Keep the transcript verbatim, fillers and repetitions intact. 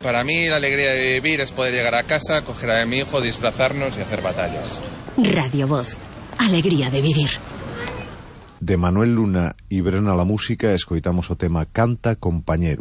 Para mí la alegría de vivir es poder llegar a casa, coger a mi hijo, disfrazarnos y hacer batallas. Radio Voz. Alegría de vivir. De Manuel Luna e Brena la música, escoitamos o tema Canta Compañero.